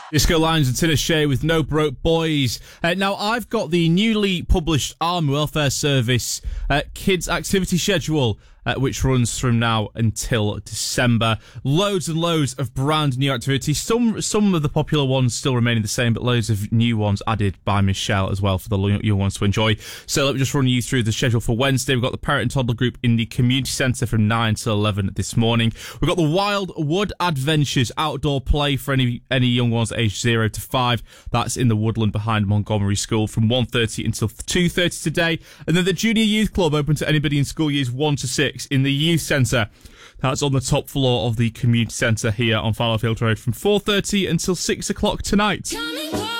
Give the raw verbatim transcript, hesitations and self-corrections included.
Disco Lines and Tinashe with No Broke Boys. Uh, now, I've got the newly published Army Welfare Service uh, Kids Activity Schedule, uh, which runs from now until December. Loads and loads of brand new activities. Some some of the popular ones still remaining the same, but loads of new ones added by Michelle as well for the young ones to enjoy. So let me just run you through the schedule for Wednesday. We've got the Parent and Toddler Group in the Community Centre from nine till eleven this morning. We've got the Wild Wood Adventures outdoor play for any, any young ones aged zero to five. That's in the woodland behind Montgomery School from one thirty until two thirty today. And then the Junior Youth Club open to anybody in school years one to six in the Youth Centre. That's on the top floor of the Community Centre here on Fallowfield Road from four thirty until six o'clock tonight.